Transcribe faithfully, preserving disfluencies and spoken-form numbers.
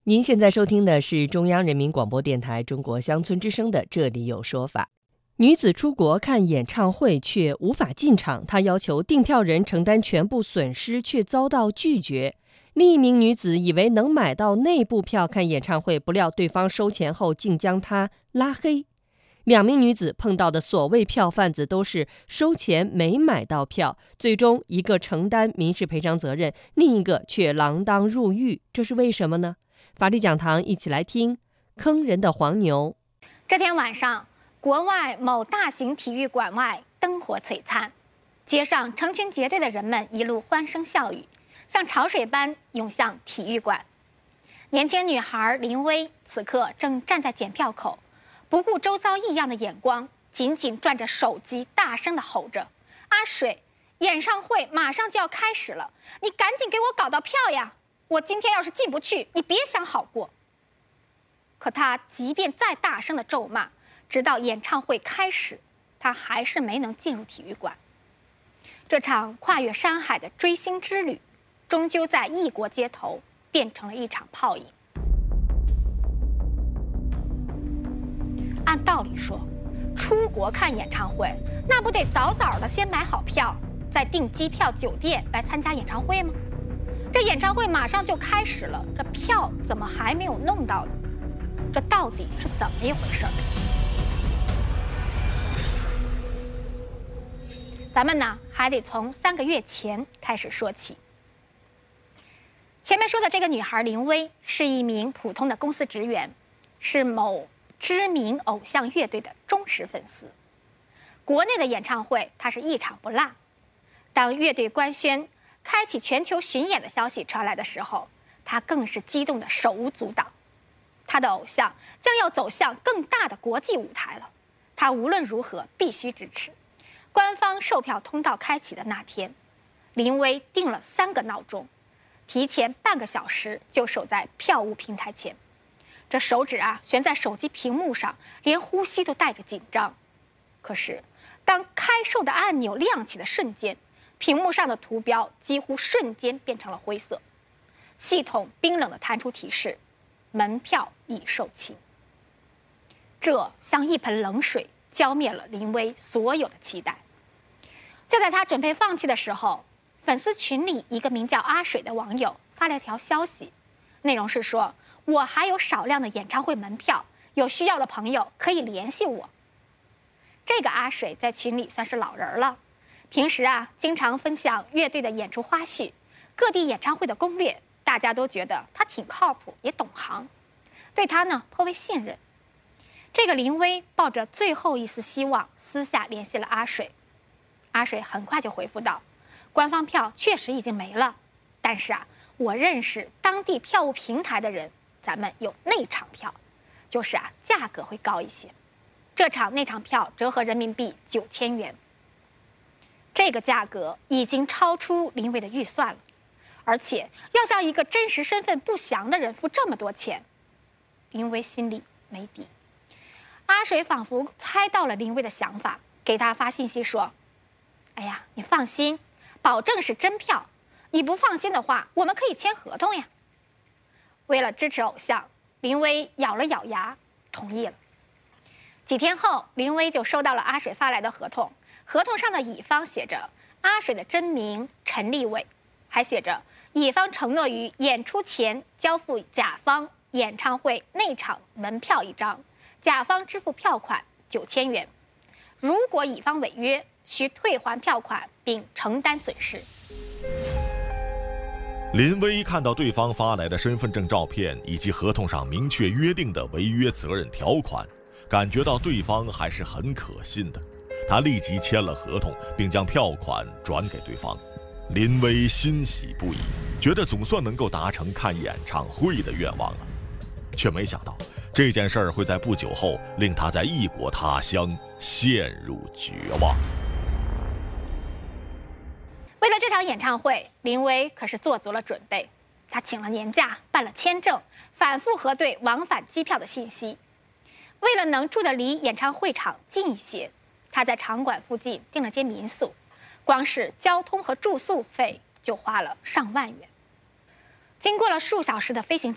您现在收听的是中央人民广播电台中国乡村之声的《这里有说法》。女子出国看演唱会却无法进场，她要求订票人承担全部损失，却遭到拒绝。另一名女子以为能买到内部票看演唱会，不料对方收钱后竟将她拉黑。两名女子碰到的所谓票贩子都是收钱没买到票，最终一个承担民事赔偿责任，另一个却锒铛入狱，这是为什么呢？法律讲堂一起来听坑人的黄牛。 这天晚上，国外某大型体育馆外灯火璀璨，街上成群结队的人们一路欢声笑语，像潮水般涌向体育馆。年轻女孩林薇此刻正站在检票口，不顾周遭异样的眼光，紧紧攥着手机，大声地吼着：“阿水，演唱会马上就要开始了，你赶紧给我搞到票呀！我今天要是进不去，你别想好过。”可他即便再大声的咒骂，直到演唱会开始，他还是没能进入体育馆。这场跨越山海的追星之旅，终究在异国街头变成了一场泡影。按道理说，出国看演唱会，那不得早早的先买好票，再订机票、酒店来参加演唱会吗？这演唱会马上就开始了，这票怎么还没有弄到呢？这到底是怎么一回事？咱们呢，还得从三个月前开始说起。前面说的这个女孩林薇是一名普通的公司职员，是某知名偶像乐队的忠实粉丝。国内的演唱会她是一场不落。当乐队官宣开启全球巡演的消息传来的时候，她更是激动的手舞足蹈。她的偶像将要走向更大的国际舞台了，她无论如何必须支持。官方售票通道开启的那天，林薇定了三个闹钟，提前半个小时就守在票务平台前。这手指啊悬在手机屏幕上，连呼吸都带着紧张。可是当开售的按钮亮起的瞬间，屏幕上的图标几乎瞬间变成了灰色，系统冰冷地弹出提示：门票已售罄。这像一盆冷水浇灭了林薇所有的期待。就在他准备放弃的时候，粉丝群里一个名叫阿水的网友发了一条消息，内容是说：我还有少量的演唱会门票，有需要的朋友可以联系我。这个阿水在群里算是老人了，平时啊经常分享乐队的演出花絮，各地演唱会的攻略，大家都觉得他挺靠谱，也懂行，对他呢颇为信任。这个林薇抱着最后一丝希望，私下联系了阿水。阿水很快就回复道：官方票确实已经没了，但是啊我认识当地票务平台的人，咱们有内场票，就是啊价格会高一些。这场内场票折合人民币九千元，这个价格已经超出林薇的预算了，而且要向一个真实身份不详的人付这么多钱，林薇心里没底。阿水仿佛猜到了林薇的想法，给他发信息说：哎呀，你放心，保证是真票，你不放心的话，我们可以签合同呀。为了支持偶像，林薇咬了咬牙，同意了。几天后，林薇就收到了阿水发来的合同，合同上的乙方写着阿水的真名陈立伟，还写着乙方承诺于演出前交付甲方演唱会内场门票一张，甲方支付票款九千元，如果乙方违约，需退还票款并承担损失。 林薇看到对方发来的身份证照片以及合同上明确约定的违约责任条款，感觉到对方还是很可信的。他立即签了合同，并将票款转给对方。林薇欣喜不已，觉得总算能够达成看演唱会的愿望了，却没想到这件事儿会在不久后令他在异国他乡陷入绝望。 为了这场演唱会，林薇可是做足了准备。他请了年假，办了签证，反复核对往返机票的信息。为了能住得离演唱会场近一些，他在场馆附近订了间民宿，光是交通和住宿费就花了上万元。经过了数小时的飞行之